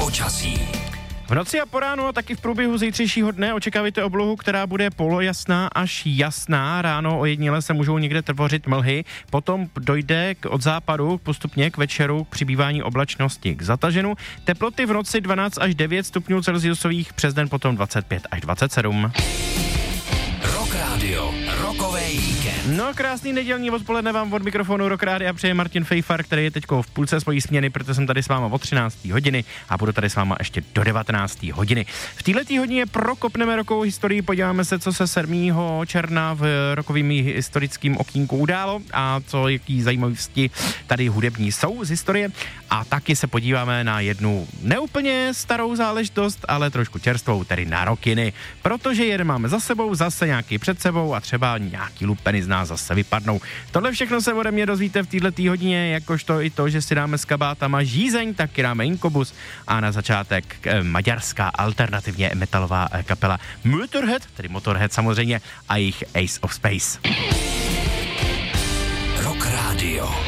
počasí. V noci a po ránu a taky v průběhu zítřejšího dne očekávejte oblohu, která bude polojasná až jasná. Ráno ojediněle se můžou někde tvořit mlhy, potom dojde od západu postupně k večeru k přibývání oblačnosti, k zataženu. Teploty v noci 12 až 9 stupňů celsiusových, přes den potom 25 až 27. Rock Radio, rokovej víkend. No, krásný nedělní odpoledne vám od mikrofonu Rock Rádia přeje Martin Fejfar, který je teďko v půlce svojí směny, protože jsem tady s váma od 13. hodiny a budu tady s váma ještě do 19. hodiny. V této hodině prokopneme rokovou historii, podíváme se, co se 7. června v rokovým historickým okýnku událo a co, jaký zajímavosti tady hudební jsou z historie, a taky se podíváme na jednu neúplně starou záležitost, ale trošku čerstvou, tedy na rokiny, protože jeden máme za sebou, zase nějaký před sebou a třeba nějaký lupeny z nás zase vypadnou. Tohle všechno se ode mě dozvíte v této hodině, jakožto i to, že si dáme s kabátama žízeň, taky dáme Incubus a na začátek maďarská alternativně metalová kapela Motorhead, tedy Motorhead samozřejmě, a jejich Ace of Space. Rock Radio.